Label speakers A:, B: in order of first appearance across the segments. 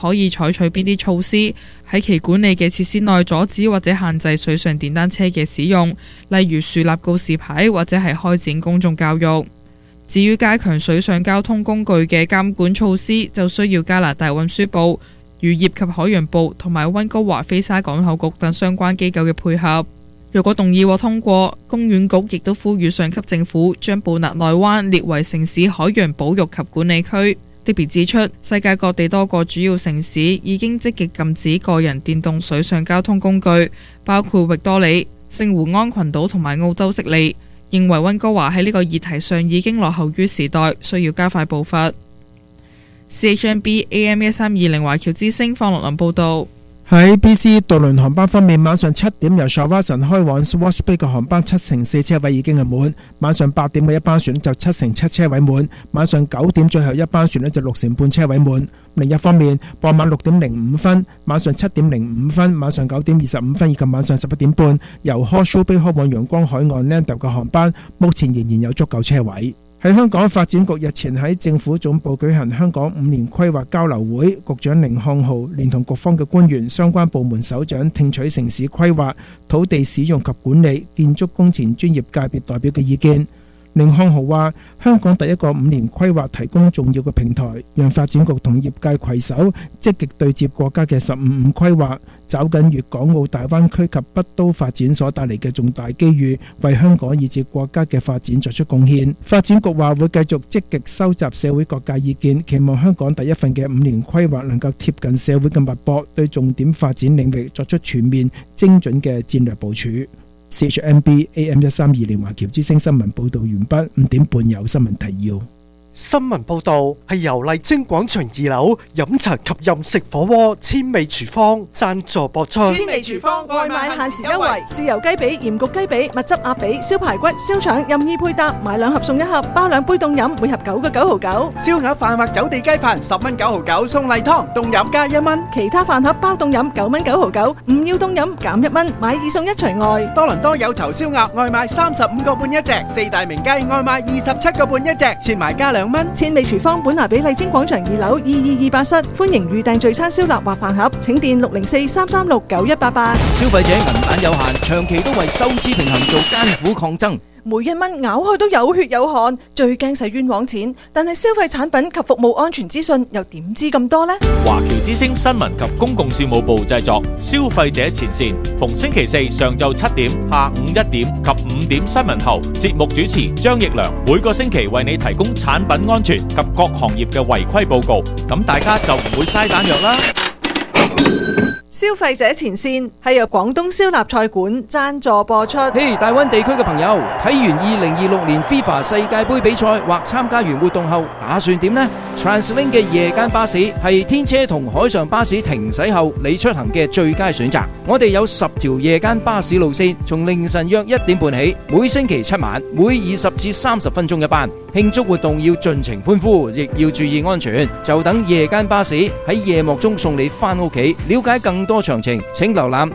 A: 可以採取邊啲措施喺其管理嘅設施內阻止或者限制水上電單車嘅使用，例如樹立告示牌或者係開展公眾教育。至於加強水上交通工具嘅監管措施，就需要加拿大運輸部、漁業及海洋部同埋溫哥華菲沙港口局等相關機構嘅配合。若果動議獲通過，公園局亦都呼籲上級政府將布納內灣列為城市海洋保育及管理區。特別指出，世界各地多個主要城市已經積極禁止個人電動水上交通工具，包括域多利、聖胡安群島同埋澳洲悉尼。認為溫哥華喺呢個議題上已經落後於時代，需要加快步伐。CHMB AM1320 華僑之聲方樂林報導。
B: 喺 BC 渡輪航班方面，晚上7點由 Shawinigan 開往 Swartz Bay 嘅航班7/4車位已經係滿，晚上8點嘅一班船就7/7車位滿，晚上9點最後一班船就6/半車位滿。另一方面，傍晚6點05分、晚上7點05分、晚上9點25分以及晚上11點半由 Horseshoe Bay 開往陽光海岸 Lambton 嘅航班，目前仍然有足夠車位。喺香港發展局日前喺政府總部舉行香港5年規劃交流會，局長甯漢豪連同局方嘅官員、相關部門首長聽取城市規劃、土地使用及管理、建築工程專業界別代表嘅意見。甯漢豪話：香港第一個5年規劃提供重要嘅平台，讓發展局同業界攜手，積極對接國家嘅15-5規劃，抓緊粵港澳大灣區及北都發展所帶嚟嘅重大機遇，為香港以至國家嘅發展作出貢獻。發展局話會繼續積極收集社會各界意見，期望香港第一份嘅5年規劃能夠貼近社會嘅脈搏，對重點發展領域作出全面精準嘅戰略部署。CHMB AM1320 華僑之聲新聞報導完畢。5點半有新聞提要。
C: 新聞報導係由麗晶廣場2樓飲茶及任食火鍋千味廚房贊助播出。
D: 千味廚房外賣限時優惠，豉油雞髀、鹽焗雞髀、蜜汁鴨髀、燒排骨、燒腸任意配搭，買2盒送1盒，包2杯凍飲，每盒9個9毫9。
E: 燒鴨飯或走地雞飯10蚊9毫9，送例湯凍飲加1蚊。
D: 其他飯盒包凍飲9蚊9毫9，唔要凍飲減1蚊，買2送1除外。
E: 多倫多有頭燒鴨外賣35個半一隻，四大名雞外賣27個半一隻，切埋加2蚊。
D: 千味廚房本拿比麗晶廣場2樓22288室，歡迎預訂聚餐燒臘或飯盒，請電604-336-9188。
F: 消費者銀彈有限，長期都為收支平衡做艱苦抗爭。
D: 每1蚊咬開都有血有汗，最驚使冤枉錢。但係消費產品及服務安全資訊又點知咁多呢？
G: 華僑之聲新聞及公共事務部製作，消費者前線，逢星期4上晝7點、下午1點及5點新聞後，節目主持張奕良每個星期為你提供產品安全及各行業嘅違規報告，咁大家就唔會嘥彈藥啦。
D: 消費者前線係由廣東燒臘菜館贊助播出。
F: 嘿，大灣地區嘅朋友，睇完2026年 FIFA 世界盃比賽或參加完活動後，打算點呢？ TransLink 嘅夜間巴士係天車同海上巴士停駛後你出行嘅最佳選擇。我哋有10條夜間巴士路線，從凌晨約1點半起，每星期7晚，每20至30分鐘一班。慶祝活動要盡情歡呼，亦要注意安全。就等夜間巴士喺夜幕中送你返屋企。了解更多詳情，請瀏覽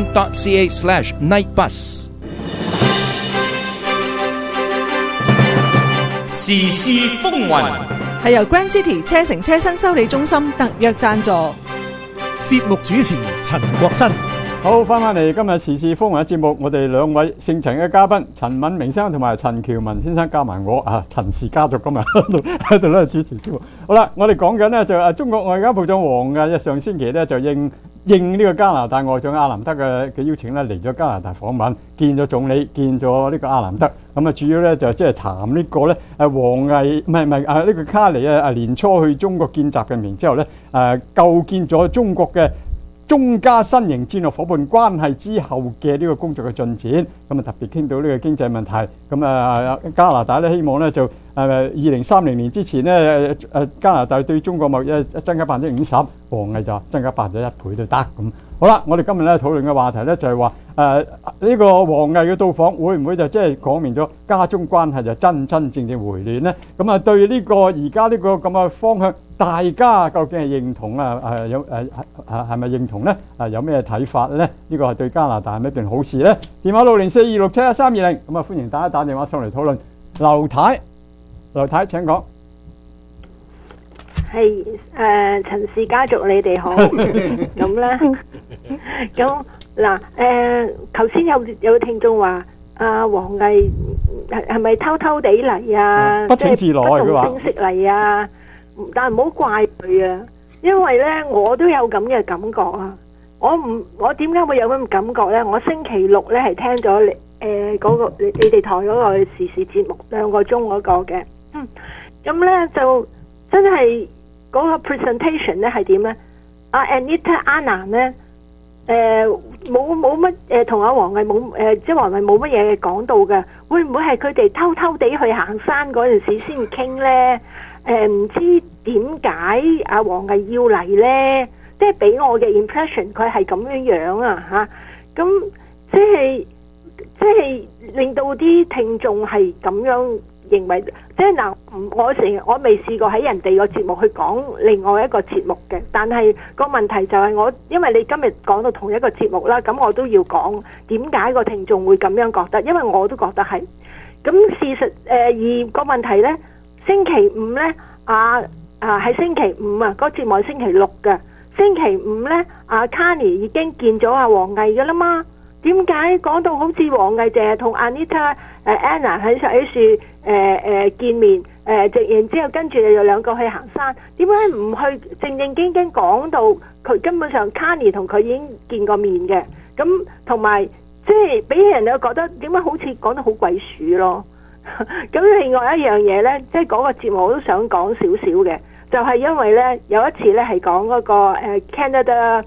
F: translink.ca/nightbus。
H: 時事風雲
D: 係由 Grand City 車城車身修理中心特約贊助。
I: 節目主持陳國新。好，翻嚟今日時事風雲嘅節目，我哋2位姓陳嘅嘉賓陳敏明先生同埋陳喬文先生加埋我啊，陳氏家族今日喺度咧主持節目。好啦，我哋講緊呢，就中國外交部長王毅上星期咧就應呢個加拿大外長阿南德嘅邀請咧嚟咗加拿大訪問，見咗總理，見咗呢個阿南德。咁啊，主要咧就即係談呢個咧王毅呢個卡尼年初去中國見習近平之後咧構建咗中國嘅中加新型戰略夥伴關係之後嘅呢個工作嘅進展，咁啊特別傾到呢個經濟問題，咁啊加拿大咧希望咧就2030年之前咧加拿大對中國貿易增加50%，王毅就增加1倍都得咁。好啦，我哋今日咧討論嘅話題咧就係話呢個王毅嘅到訪會唔會就即係講明咗加中關係就真正回暖呢？咁啊對呢個而家呢個咁嘅方向，大家究竟係認同係咪認同呢？有咩睇法呢？呢個係對加拿大係咪一件好事呢？電話60426712320，咁啊歡迎大家打電話上嚟討論。劉太請講。
J: 係陳氏家族，你哋好。咁咧，咁嗱頭先有聽眾話黃毅係咪偷偷地嚟啊？
I: 不請自來
J: 佢話不動聲色嚟啊！但係唔好怪佢啊，因為咧我都有咁嘅感覺啊。我點解會有咁嘅感覺咧？我星期六咧係聽咗嗰個你哋台嗰個時事節目2個鐘嗰個嘅，咁咧就真係嗰個 presentation 咧係點咧？阿 Anita Anna 咧冇乜同阿黃毅冇即係黃毅冇乜嘢講到嘅，會唔會係佢哋偷偷地去行山嗰陣時先傾咧？唔知點解阿黃毅要嚟咧？即係俾我嘅 impression，佢係咁樣啊嚇，咁即係令到啲聽眾係咁樣認為，即係嗱，我未試過喺人哋個節目去講另外一個節目嘅，但係個問題就係因為你今日講到同一個節目啦，咁我都要講點解個聽眾會咁樣覺得，因為我都覺得係，咁事實而個問題呢，星期五呢，係星期五啊，個節目係星期六嘅。星期五呢，阿 Carney 已經見咗阿黃毅噶啦嘛？點解講到好似黃毅淨係同 Anita Anna 喺樹見面？然之後跟住就兩個去行山，點解唔去正正經經講到佢根本上 Carney 同佢已經見過面嘅？咁同埋即係俾人又覺得點解好似講得好鬼鼠咯？咁另外一樣嘢呢，即係嗰個節目我都想講少少嘅。就係因為咧有一次咧係講嗰個Canada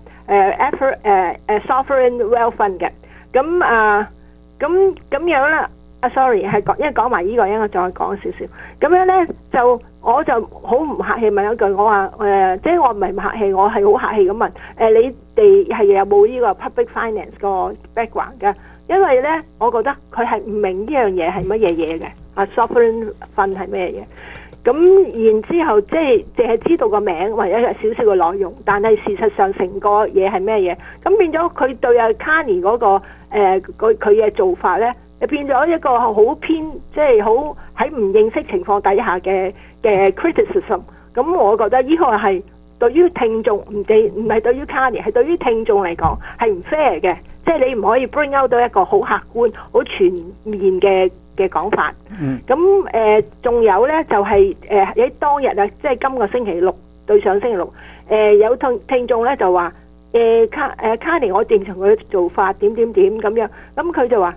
J: Sovereign Wealth Fund 嘅，咁樣啦，sorry 係講，因為講埋呢個，因為我再講少少，咁樣咧我就好唔客氣問一句，我話即係我唔係唔客氣，我係好客氣咁問你哋係有冇呢個 public finance 個 background 嘅？因為咧我覺得佢係唔明呢樣嘢係乜嘢嘢嘅，Sovereign Fund 係咩嘢？咁然之後即係淨係知道個名或者係少少嘅內容，但係事實上成個嘢係咩嘢？咁變咗佢對阿 Carney 嗰個佢嘅做法咧，就變咗一個好偏，即係好喺唔認識情況底下嘅 criticism。咁我覺得呢個係對於聽眾唔係對於 Carney，係對於聽眾嚟講係唔 fair 嘅。即係你唔可以 bring out 到一個好客觀、好全面嘅講法。咁仲有呢，就係喺當日啊，即係今個星期六對上星期六，有聽眾呢就話Carney 我認同佢做法點咁樣，咁佢就話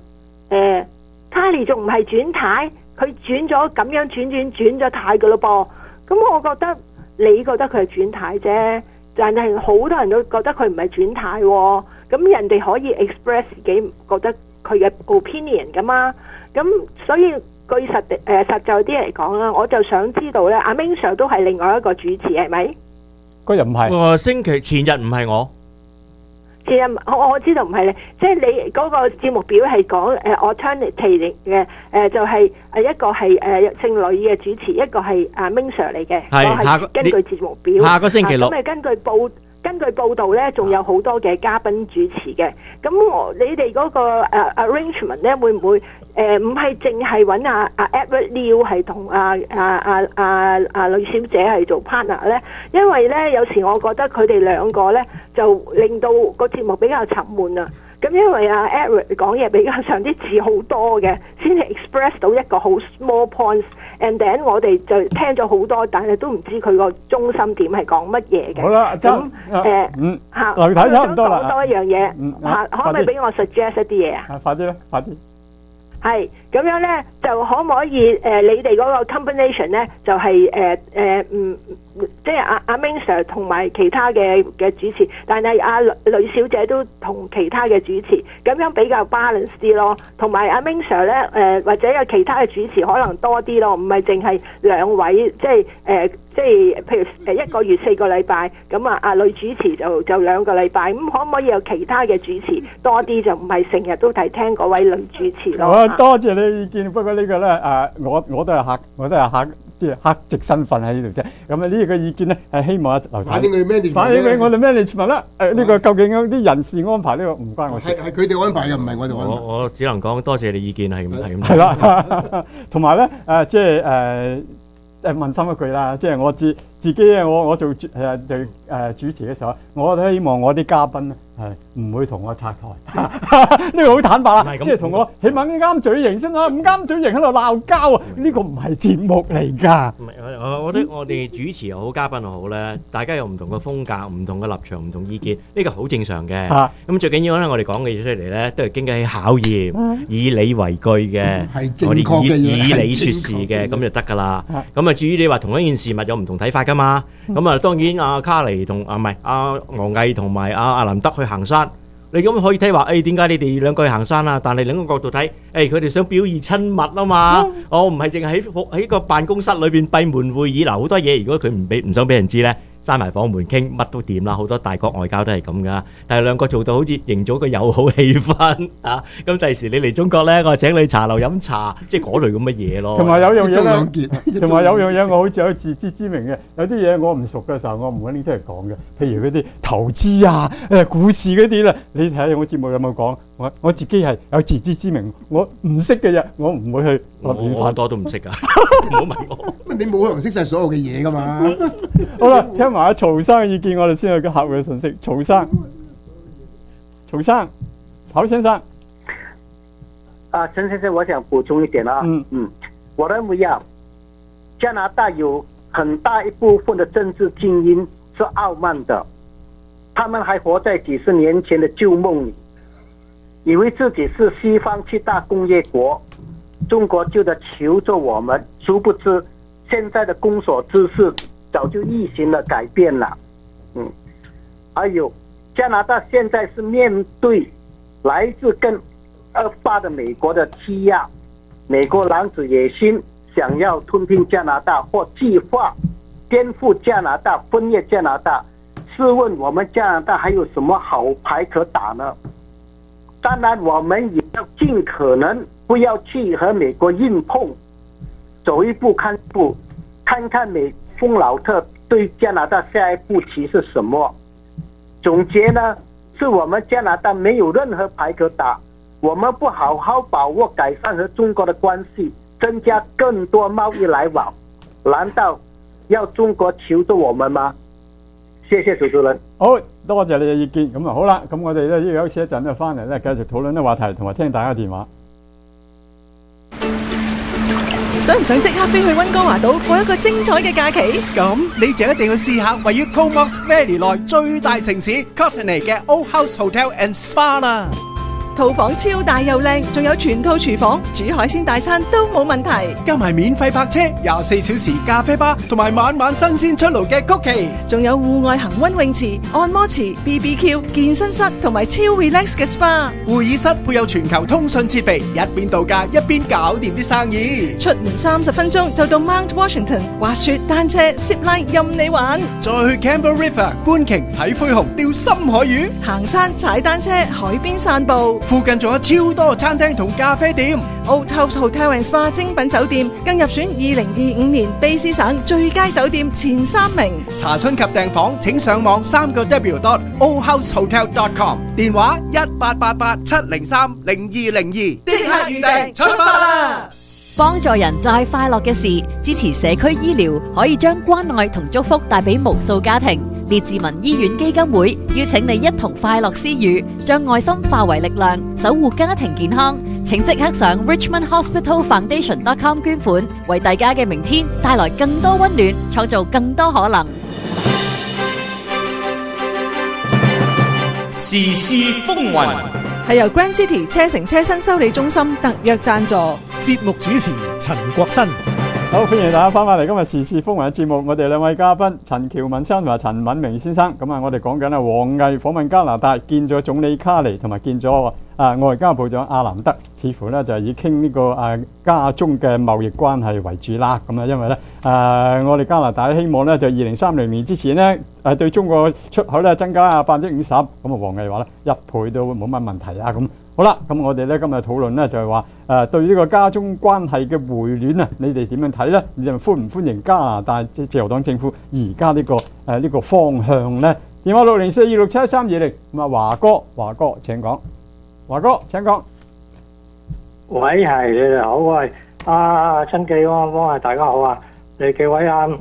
J: Carney 仲唔係轉軚，佢轉咗咁樣轉咗軚嘅咯噃。咁我覺得你覺得佢係轉軚啫，但係好多人都覺得佢唔係轉軚喎。咁人哋可以 express 自己覺得佢嘅 opinion 噶嘛，咁所以據實在啲嚟講啦，我就想知道咧，阿 Ming Sir 都係另外一個主持係咪？
I: 嗰日唔係，
K: 星期前日唔係我。
J: 前日我知道唔係你，即係你嗰個節目表係講alternative 嘅，就係一個係姓呂嘅主持，一個係阿 Ming Sir 嚟嘅，我係根據節目表。
K: 下個星期六。
J: 咁根據報道咧，仲有好多嘅嘉賓主持嘅。咁你哋嗰個arrangement 咧，會唔會唔係淨係揾阿 Edward Liu 係同阿呂小姐係做 partner 咧？因為咧有時我覺得佢哋兩個咧就令到個節目比較沉悶啊。咁因為阿 Edward 講嘢比較上啲字好多嘅，先係 express 到一個好 small points。And then 我哋就聽咗好多，但係都唔知佢個中心點係講乜嘢嘅。
I: 好啦，咁劉太差唔多啦。
J: 講多一樣嘢，可唔可以俾我 suggest 一啲嘢啊？
I: 快啲啦，快啲。
J: 係咁樣咧，就可唔可以你哋嗰個 combination 咧，就係即係阿 Ming Sir 同埋其他嘅主持，但係阿呂小姐都同其他嘅主持，咁樣比較 balance 啲咯。同埋阿 Ming Sir 咧或者有其他嘅主持可能多啲咯，唔係淨係兩位，即係譬如一個月4個禮拜，咁阿女主持就2個禮拜，咁可唔可以有其他嘅主持多啲，就唔係成日都係聽嗰位女主持咯？
I: 多謝你意見，不過呢個咧我都係客，即係客席身份喺呢度啫。咁啊呢個意見咧係希望劉太反映俾我哋 management 啦。呢個究竟啲人事安排呢個唔關我事，係佢哋安排嘅，唔係我哋安排。我只能講多謝你意見係咁。係啦，同埋咧即係問心一句啦，即係我自自己咧，我做主持嘅時候，我都希望我啲嘉賓咧係唔會同我拆台，呢個好坦白啊，即係同我起碼啱嘴型先啦，唔啱嘴型喺度鬧交啊，呢個唔係節目嚟㗎。
K: 唔係，我覺得我哋主持又好，嘉賓又好咧，大家有唔同嘅風格、唔同嘅立場、唔同意見，呢個好正常嘅。咁最緊要咧，我哋講嘅嘢出嚟咧，都係經得起考驗，以理為據嘅，我哋以理説事嘅，咁就得㗎啦。咁啊，至於你話同一件事物有唔同睇法㗎嘛？咁啊，當然阿卡尼同唔係阿昂毅同埋阿林德去行山。你咁可以睇話，點解你哋兩個去行山啊？但係另一個角度睇，佢哋想表現親密啊嘛。我唔係淨係喺個辦公室裏邊閉門會議嗱，好多嘢如果佢唔想俾人知咧，閂埋房門傾乜都掂啦。好多大國外交都係咁噶。但係兩個做到好似營造個友好氣氛啊。咁第時你嚟中國咧，我請你茶樓飲茶，即係嗰類咁嘅嘢咯。
I: 同埋有樣嘢咧，同埋有樣嘢我好似有自知之明嘅。有啲嘢我唔熟嘅時候，我唔會拎出嚟講嘅。譬如嗰啲投資啊、股市嗰啲咧，你睇下我節目有冇講？我自己係有自知之明，我唔識嘅嘢，我唔會去亂發。
K: 我多都唔識噶，唔好問我。
L: 你冇可能識晒所有嘅嘢噶嘛？
I: 好啦，聽埋阿曹生嘅意見，我哋先去個客戶嘅信息。曹生，曹先生。
M: 陳先生，我想補充一點啊。我認為啊，加拿大有很大一部分的政治精英是傲慢的，他們還活在幾十年前的舊夢裡，以為自己是西方7大工業國，中國就得求着我們，殊不知現在的公所之勢早就逆行了改變了。還有加拿大現在是面對來自更惡霸的美國的欺壓，美國狼子野心想要吞併加拿大或計劃顛覆加拿大、分裂加拿大。試問我們加拿大還有什麼好牌可打呢？當然我們也要盡可能不要去和美國硬碰，走一步看一步，看看美風老特對加拿大下一步棋是什麼。總結呢，是我們加拿大沒有任何牌可打，我們不好好把握改善和中國的關係，增加更多貿易來往，難道要中國求着我們嗎？謝謝主持人。
I: 好多謝你嘅意見。咁啊好啦，咁我哋咧休息一陣咧，翻嚟咧繼續討論啲話題，同埋聽大家電話。
D: 想唔想即刻飛去溫哥華島過一個精彩嘅假期？
E: 咁你就一定要試下位於 Comox Valley 內最大城市 Courtenay 嘅 Old House Hotel and Spa 啦。
D: 套房超大又靚，仲有全套廚房，煮海鮮大餐都冇問題。
E: 加埋免費泊車、24小時咖啡吧，同埋晚晚新鮮出爐嘅曲奇，
D: 仲有戶外恒溫泳池、按摩池、BBQ、健身室同埋超 relax 嘅 SPA。
E: 會議室配有全球通訊設備，一邊度假一邊搞掂啲生意。
D: 出門30分鐘就到 Mount Washington，滑雪、單車、zip line 任你玩。
E: 再去 Campbell River 觀鯨、睇灰熊、釣深海魚，
D: 行山、踩單車、海邊散步。
E: 附近仲有超多餐廳同咖啡店。
D: Old House Hotel and Spa 精品酒店更入選2025年卑詩省最佳酒店前3名。
E: 查詢及訂房請上網3w.oldhousehotel.com， 電話1888-703-0202，
D: 即刻預訂出發啦！
N: 幫助人就係快樂嘅事，支持社區醫療可以將關愛同祝福帶俾無數家庭。列治文醫院基金會邀請你一同快樂施予，將愛心化為力量，守護家庭健康。請即刻上 richmondhospitalfoundation.com 捐款，為大家嘅明天帶來更多溫暖，創造更多可能。
H: 時事風雲
D: 係由 Grand City 車城車身修理中心特約贊助。
O: 節目主持陳國新。
I: 好，歡迎大家翻返嚟今日時事風雲嘅節目。我哋兩位嘉賓陳喬文先生同埋陳敏明先生。咁啊，我哋講緊王毅訪問加拿大，見咗總理卡尼同埋見咗外交部長阿蘭德，似乎咧就係以傾呢個加中嘅貿易關係為主啦。咁啊，因為咧我哋加拿大希望咧就2030年之前咧對中國出口咧增加50%。咁啊，王毅話咧1倍都冇乜問題啊。咁好啦，咁我哋咧今日討論咧就係話對呢個加中關係嘅回暖啊，你哋點樣睇咧？你哋歡唔歡迎加拿大自由黨政府而家呢個方向咧？電話604267320，咁啊華哥請講。華哥請講。
P: 喂，係你哋好，喂，陳記汪大家好啊！你幾位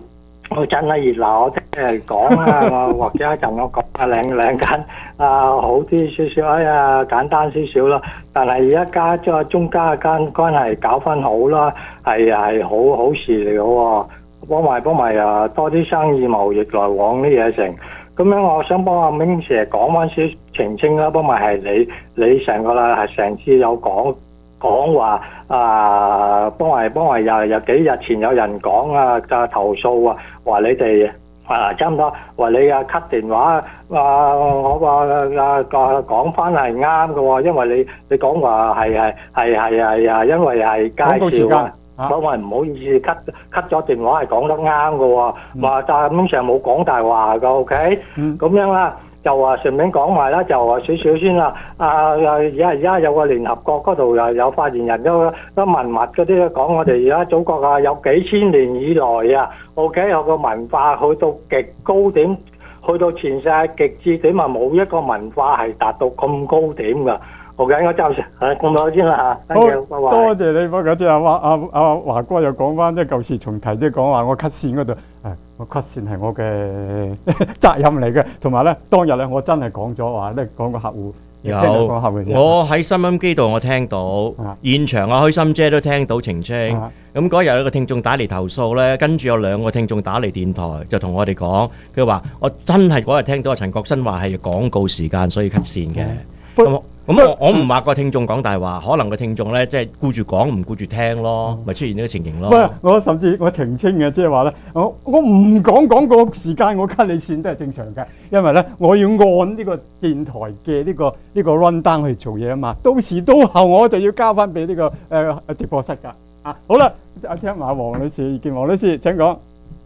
P: 我真係熱鬧，我即係講啊，或者一陣我講下兩間好啲少少，簡單少少啦。但係而家即係中間嘅關係搞翻好啦，係好事嚟嘅喎。幫埋多啲生意貿易來往啲嘢成。咁樣我想幫阿明 Sir 講翻少澄清啦，幫埋係你成個啦，係成次有講話幫埋又幾日前有人講就投訴話你哋差唔多話你cut 電話我話講翻係啱嘅喎，因為你講話係因為係介紹我話唔好意思cut咗電話係講得啱嘅喎，話就係咁上冇講大話嘅 ，OK，咁樣啦。就話順便講埋啦，就話少少先啦。而家有個聯合國嗰度又有發言人都文物嗰啲講，我哋而家祖國有幾千年以來OK 有個文化去到極高點，去到全世界極致點冇一個文化係達到咁高點㗎。OK， 我暫時咁多先啦嚇。
I: 好，多謝你。不過即係阿華哥又講翻即係舊事重提，即係講話我 cut 線嗰度，我 cut 線係我嘅責任嚟嘅。同埋咧，當日咧我真係講咗話咧，講個客戶
K: 我喺收音機度我聽到，現場開心姐都聽到澄清。咁嗰日有個聽眾打嚟投訴咧，跟住有2個聽眾打嚟電台，就同我哋講，佢話我真係嗰日聽到阿陳國新話係廣告時間，所以 cut 線嘅。咁我唔話個聽眾講大話，可能個聽眾咧即係顧住講唔顧住聽咯，咪出現呢個情形咯。
I: 喂，我甚至我澄清嘅，即係話咧，我唔講廣告時間，我 cut 你線都係正常嘅，因為咧我要按呢個電台嘅呢個 run down 去做嘢啊嘛，到時到後我就要交翻俾呢個直播室㗎。好啦，聽埋黃女士嘅意見，黃女士請講。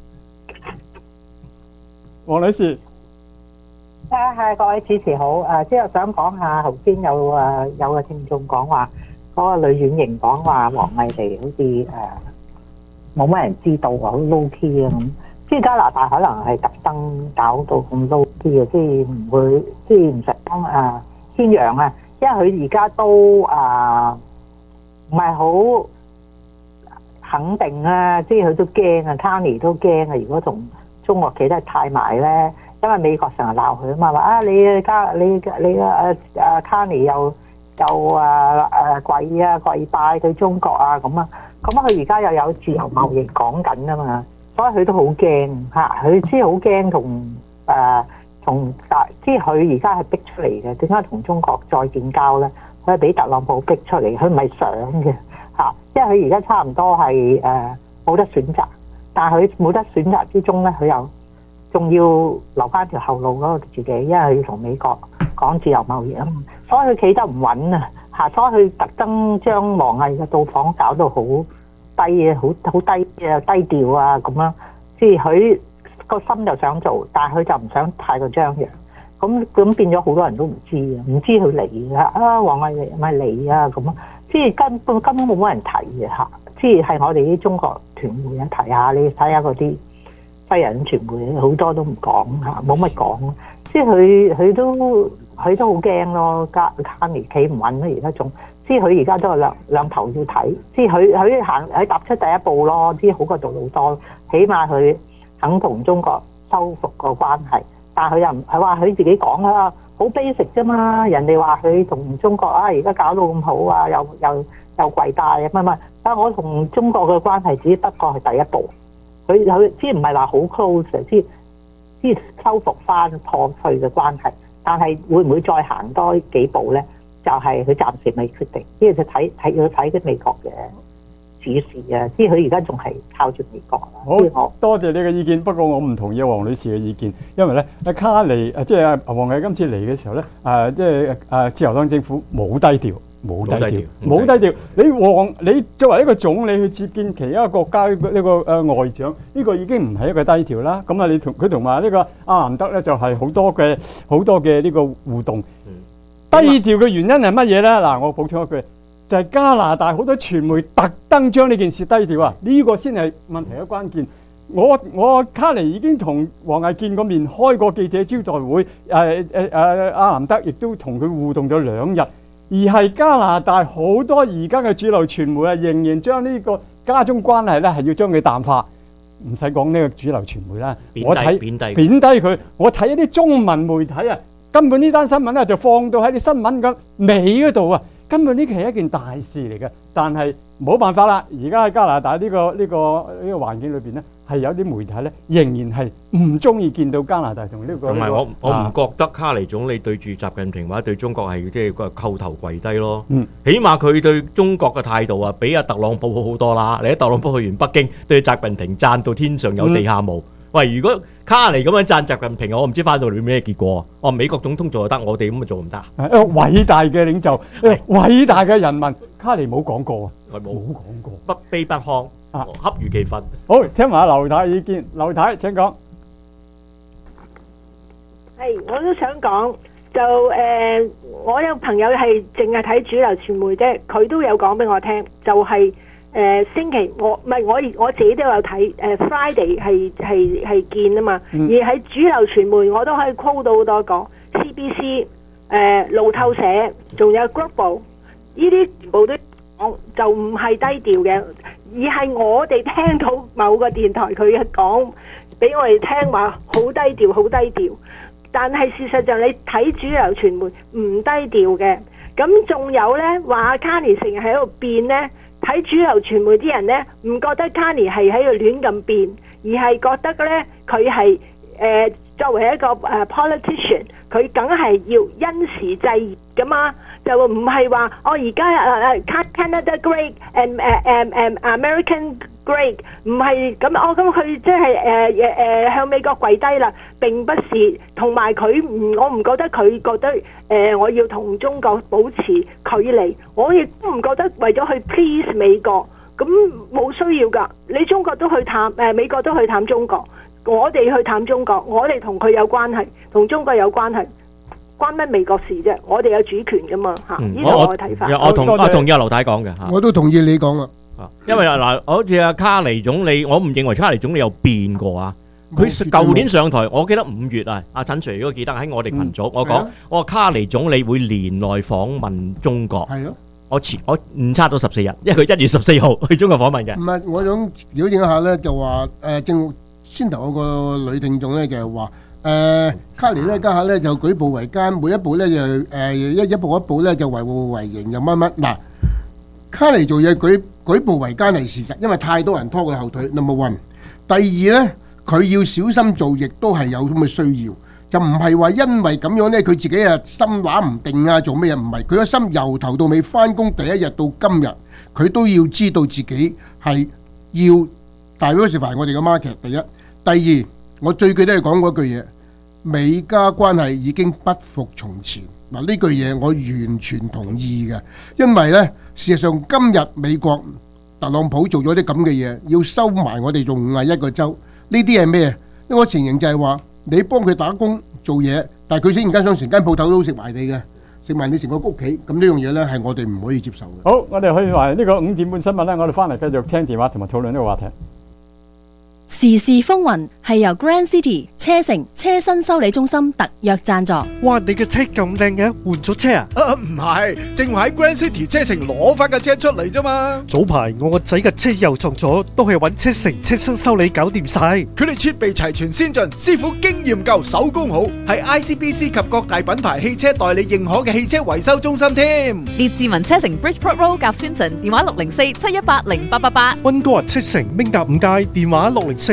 I: 黃女士。
Q: 係各位主持好，即係想講下頭先有個聽眾講話嗰個女演員講話黃藝妮好似冇乜人知道好 low key 啊咁，即係加拿大可能係特登搞到咁 low key 嘅，即係唔會即係唔想宣揚啊，因為佢而家都唔係好肯定啊，即係佢都驚啊 ，Carney 都驚啊，如果同中國企得太埋咧。因為美國成日鬧佢啊嘛，話你 Carney 又跪拜對中國啊咁啊，咁佢而家又有自由貿易講緊啊嘛，所以佢都好驚嚇，佢知好驚同即係佢而家係逼出嚟嘅，點解同中國再建交咧？佢係俾特朗普逼出嚟，佢唔係想嘅嚇，因為佢而家差唔多係冇得選擇，但係佢冇得選擇之中咧，佢又仲要留翻條後路嗰個自己，因為佢要同美國講自由貿易啊嘛，所以佢企得唔穩啊嚇，所以佢特登將王毅嘅到訪搞到好低啊，好低低調啊咁樣，即係佢個心就想做，但係佢就唔想太過張揚，咁變咗好多人都唔知佢嚟啊，王毅咪嚟啊咁啊，即係根本冇乜人提嘅嚇，即係我哋啲中國團媒啊提下，你睇下嗰啲西人傳媒好多都唔講嚇，冇乜講，即係佢都好驚咯，Carney企唔穩咯，而家仲，即係佢而家都係兩頭要睇，即係佢踏出第一步咯，即係好過做好多，起碼佢肯同中國修復個關係，但係佢又唔係話佢自己講啦，好 basic 啫嘛，人哋話佢同中國而家搞到咁好啊，又跪拜啊乜，但係我同中國嘅關係只不過係第一步。佢即係唔係話好 close 嘅，即係修復翻破碎嘅關係，但係會唔會再行多幾步咧？就係佢暫時未決定，因為就睇啲美國嘅指示啊，即係佢而家仲係靠住美國。
I: 好，多謝你嘅意見，不過我唔同意黃女士嘅意見，因為咧卡尼即係黃毅今次嚟嘅時候咧，即係自由黨政府冇低調。冇低調，你作為一個總理去接見其他國家呢個外長，呢個已經唔係一個低調啦。咁啊，你佢同埋呢個阿蘭德咧，就係好多嘅呢個互動。低調嘅原因係乜嘢咧？嗱，我補充一句，就係加拿大好多傳媒特登將呢件事低調啊！呢個先係問題嘅關鍵。我卡尼已經同王毅見過面，開過記者招待會。阿蘭德亦都同佢互動咗2日。而係加拿大好多而家嘅主流傳媒仍然將呢個家中關係咧係要將佢淡化。 唔使講呢個主流傳媒啦，
K: 貶低
I: 我睇
K: 貶
I: 低佢，我睇一啲中文媒體啊，根本呢單新聞咧就放到喺啲新聞嘅尾嗰度啊，根本呢期係一件大事嚟嘅。但係冇辦法啦，而家喺加拿大呢個環境裏邊咧，係有啲媒體咧仍然係唔中意見到加拿大同呢個。
K: 同埋我唔覺得卡尼總理對住習近平或者對中國係即係個叩頭跪低咯。起碼佢對中國嘅態度啊，比阿特朗普好好多啦。你睇特朗普去完北京，對習近平讚到天上有地下無。喂，如果卡尼咁樣讚習近平，我唔知翻到嚟咩結果啊！美國總統做就得，我哋咁咪做唔得？
I: 偉大嘅領袖，偉大嘅人民，卡尼冇講過啊，
K: 冇講過，不卑不亢啊，恰如其分。
I: 好，聽埋阿劉太意見，劉太請講。
J: 係，我都想講，就我有朋友係淨係睇主流傳媒啫，佢都有講俾我聽，就係、星期我自己都有睇Friday 係見啊嘛，而喺主流傳媒我都可以 call 到好多個 CBC 路透社，仲有 Global 呢啲全部都講，就唔係低調嘅，而係我哋聽到某個電台佢講俾我哋聽話好低調，好低調。但係事實上你睇主流傳媒唔低調嘅，咁仲有呢話卡尼成日喺度變呢，睇主流傳媒啲人呢唔覺得卡尼係喺度亂咁變，而係覺得呢佢係作為一個politician， 佢梗係要因時制宜噶嘛，就唔係話我而家Canada great and American great， 唔係咁咁佢即係向美國跪低啦，並不是，同埋佢我唔覺得佢覺得我要同中國保持距離，我亦都唔覺得為咗去 please 美國，咁冇需要噶，你中國都去探美國都去探中國。我哋去探中國，我哋同佢有關係，同中國有關係，關乜美國事啫？我哋有主權噶嘛嚇，呢個我嘅睇法。
K: 我同意阿劉太講嘅嚇，
L: 我都同意你講啊。
K: 因為嗱，好似阿卡尼總理，我唔認為卡尼總理有變過啊。佢舊年上台，我記得5月啊，阿陳 Sir 如果記得喺我哋群組，我講我話卡尼總理會年內訪問中國。
L: 係咯。我
K: 誤差咗14日，因為佢1月14號去中國訪問嘅。
L: 唔係，我想了解一下咧，就話先頭有個女聽眾咧就係話卡尼咧家下咧就舉步維艱，每一步咧就一步一步咧就維護維營又乜乜嗱。卡尼做嘢舉步維艱係事實，因為太多人拖佢後腿。Number one， 第二咧佢要小心做，亦都係有咁嘅需要，就唔係話因為咁樣咧佢自己啊心拿唔定啊做咩嘢，唔係佢個心由頭到尾翻工第一日到今日，佢都要知道自己係要diversify我哋嘅 market。第一。第二，我最記得係講嗰句嘢，美加關係已經不復從前。嗱，呢句嘢我完全同意嘅，因為呢，事實上今日美國特朗普做咗啲咁嘅嘢，要收埋我哋做51個州，呢啲係咩？呢個情形就係話你幫佢打工做嘢，但係佢先而家想成間鋪頭都食埋你嘅，食埋你成個屋企，咁呢樣嘢呢係我哋唔可以接受嘅。
I: 好，我哋去埋呢個5點半新聞呢，我哋翻嚟繼續聽電話同埋討論呢個話題。
N: 時事風雲係由 Grand City 車城車身修理中心特約贊助。
C: 哇！你嘅車咁靚嘅，換咗車啊？
E: 唔係，正話喺 Grand City 車城攞翻架車出嚟啫嘛。
C: 早排我個仔嘅車又撞咗，都係揾車城車身修理搞掂晒。
E: 佢哋設備齊全先進，師傅經驗夠，手工好，係 ICBC 及各大品牌汽車代理認可嘅汽車維修中心添。
N: 列治文車城 Bridgeport Road 夾 Simpson， 電話604-718-0888。
C: 溫哥華車城明達5街，電話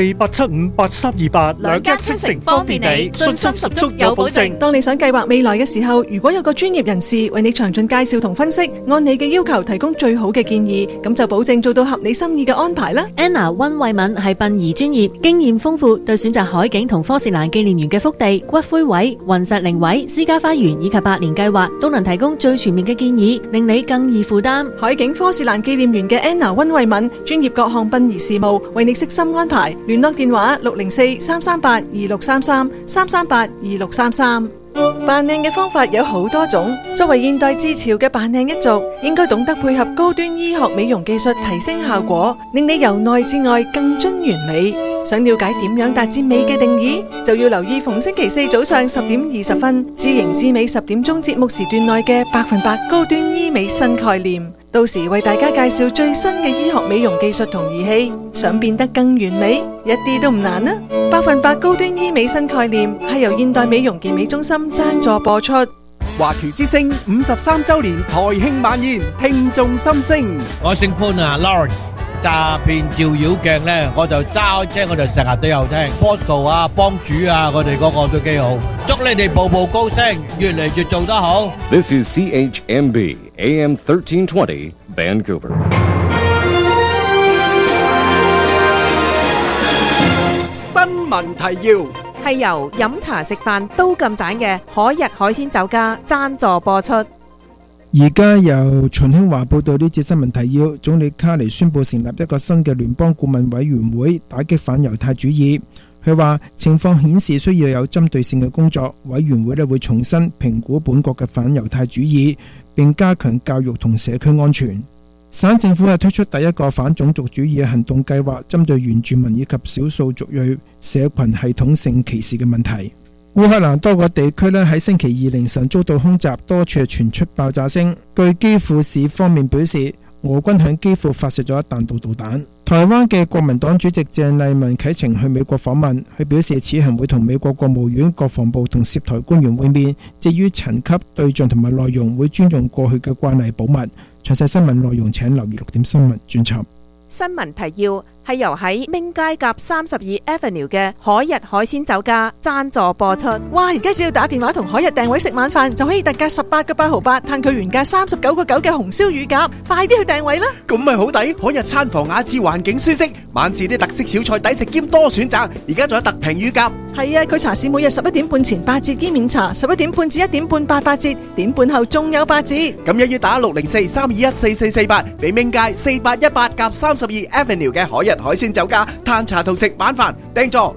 C: 604-875-8328。
N: 兩間車城方便你，信心十足有保證。
D: 當你想計劃未來嘅時候，如果有個專業人士為你詳盡介紹同分析，按你嘅要求提供最好嘅建議，咁就保證做到合你心意嘅安排啦。
N: Anna 溫慧敏係殯儀專業，經驗豐富，對選擇海景同科士蘭紀念園嘅福地、骨灰位、雲石靈位、私家花園以及百年計劃，都能提供最全面嘅建議，令你更易負擔。
D: 海景科士蘭紀念園嘅 Anna 溫慧敏，專業各項殯儀事務，為你悉心安排。聯絡電話604-338-2633，338-2633。扮靚嘅方法有好多種，作為現代至潮嘅扮靚一族，應該懂得配合高端醫學美容技術提升效果，令你由內至外更臻完美。想了解點樣達至美嘅定義，就要留意逢星期四早上10點20分，知型知美10點鐘節目時段內嘅100%高端醫美新概念。 到時為大家介紹最新嘅醫學美容技術同儀器，想變得更完美，一啲都唔難啊！100%高端醫美新概念係由現代美容健美中心贊助播出。
R: 華僑之聲53週年台慶晚宴，聽眾心聲。
S: 我姓潘啊 ，Lawrence。詐騙照妖鏡咧，我就揸開車，我就成日都有聽 Bosco 啊、幫主啊，我哋嗰個都幾好。祝你哋步步高升，越嚟越做得好。
T: This is CHMB AM 1320 Vancouver。
R: 新聞提要
U: 係由飲茶食飯都咁盞嘅海逸海鮮酒家贊助播出。
B: 而家由秦興華報道呢節新聞提要。總理卡尼宣布成立一個新嘅聯邦顧問委員會，打擊反猶太主義。佢話情況顯示需要有針對性嘅工作，委員會會重新評估本國嘅反猶太主義，並加強教育同社區安全。省政府係推出第一個反種族主義嘅行動計劃，針對原住民以及少數族裔社群系統性歧視嘅問題。烏克蘭多個地區喺星期二凌晨遭到空襲，多處傳出爆炸聲。據基輔市方面表示，俄軍向基輔發射咗彈道導彈。台灣嘅國民黨主席鄭麗文啟程去美國訪問，佢表示此行會同美國國務院、國防部同涉台官員會面。至於層級、對象同埋內容，會尊重過去嘅慣例保密。詳細新聞內容請留意6點新聞專輯。
U: 新聞提要係由喺明街甲32 Avenue 嘅海逸海鮮酒家贊助播出。
D: 哇！而家只要打電話同海逸訂位食晚飯，就可以特價18個8毫8，嘆佢原價39個9嘅紅燒乳鴿，快啲去訂位啦！
R: 咁咪好抵，海逸餐房雅致，環境舒適，晚市啲特色小菜抵食兼多選擇，而家仲有特平乳鴿。
D: 係啊，佢茶市每日11點半前8折兼免茶，11點半至1點半8折，點半後仲有8折。
R: 咁一於打604-321-4448，俾明街4818甲32 Avenue 嘅海逸海鮮酒家嘆茶同食晚飯，訂座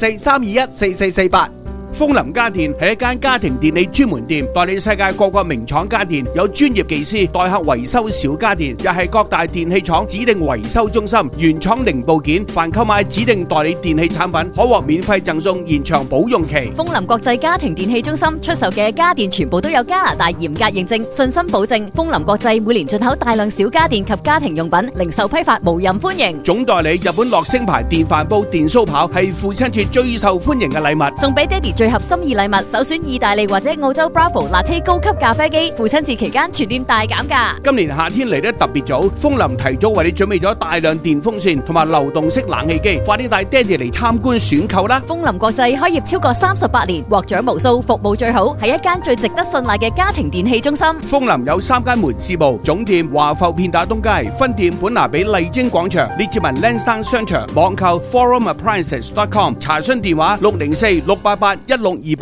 R: 604-321-4448。楓林家電係一間家庭電器專門店，代理世界各個名廠家電，有專業技師代客維修小家電，又係各大電器廠指定維修中心，原廠零部件，凡購買指定代理電器產品，可獲免費贈送延長保用期。
N: 楓林國際家庭電器中心出售嘅家電全部都有加拿大嚴格認證，信心保證。楓林國際每年進口大量小家電及家庭用品，零售批發無任歡迎。
R: 總代理日本樂聲牌電飯煲、電酥刨係父親節最受歡迎嘅禮物，
N: 送俾爹哋最合心意禮物，首選意大利或者澳洲 Bravo Latte 高級咖啡機，父親節期間全店大減價。
R: 今年夏天嚟得特別早，楓林提早為你準備咗大量電風扇同埋流動式冷氣機，快啲帶爹哋嚟參觀選購啦！
N: 楓林國際開業超過38年，獲獎無數，服務最好，係一間最值得信賴嘅家庭電器中心。
R: 楓林有3間門市部，總店華埠片打東街，分店本拿比麗晶廣場，列治文 Lansdowne 商場，網購 forumappliances.com， 查詢電話604-688-1628。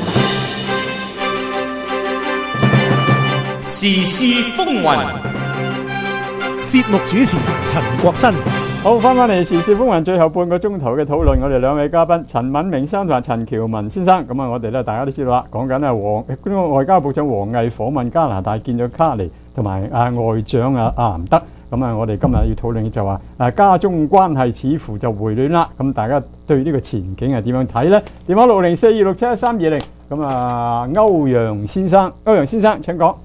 H: 時事風雲，
O: 節目主持陳國新。
I: 好，翻嚟時事風雲最後半個鐘頭嘅討論，我哋2位嘉賓陳敏明先生同埋陳僑文先生。咁啊，我哋咧大家都知道啦，講緊係外交部長王毅訪問加拿大，見咗卡尼同埋外長阿南德。咁啊，我哋今日要討論就話加中關係似乎就回暖啦。咁大家對呢個前景係點樣睇呢？電話604-267-1320。咁啊，歐陽先生請講。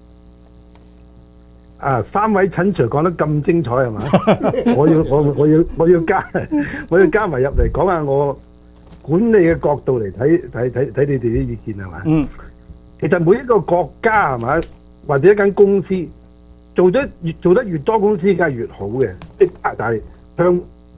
V: 三位陳 Sir 講得咁精彩係嘛？我要加埋入嚟講下我管理嘅角度嚟睇你哋啲意見係嘛？其實每一個國家係嘛，或者一間公司做得越多公司，梗係越好嘅。但係向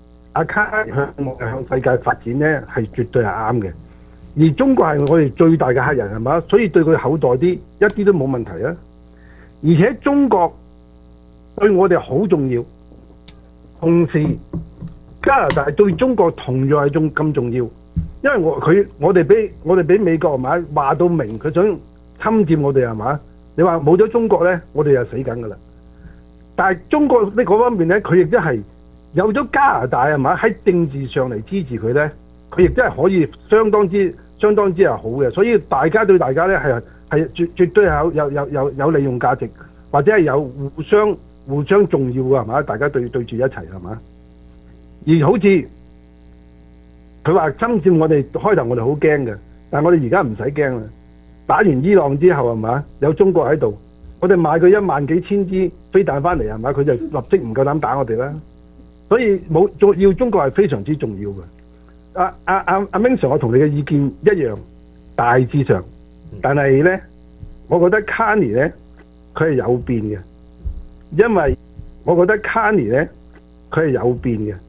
V: 世界發展咧，係絕對係啱嘅。而中國係我哋最大嘅客人係嘛，所以對佢厚待啲，一啲都冇問題啊！而且中國對我哋好重要，同時加拿大對中國同樣係咁重要，因為我哋俾美國係嘛話到明，佢想侵佔我哋係嘛？你話冇咗中國咧，我哋就死緊噶啦。但係中國呢嗰方面咧，佢亦都係有咗加拿大係嘛喺政治上嚟支持佢咧，佢亦都係可以相當之係好嘅。所以大家對大家咧係絕對係有利用價值，或者係有互相重要嘅係嘛？大家對住一齊係嘛？而好似佢話侵佔我哋，開頭我哋好驚嘅，但係我哋而家唔使驚啦。打完伊朗之後係嘛？有中國喺度， 我哋買佢1萬幾千支飛彈翻嚟係咪？佢就立即唔夠膽打我哋啦。所以要中國係非常之重要嘅。阿明 Sir， 我同你嘅意見一樣，大致上，但係咧，我覺得 Carney 咧佢係有變嘅，因為我覺得 Carney 咧佢係有變嘅。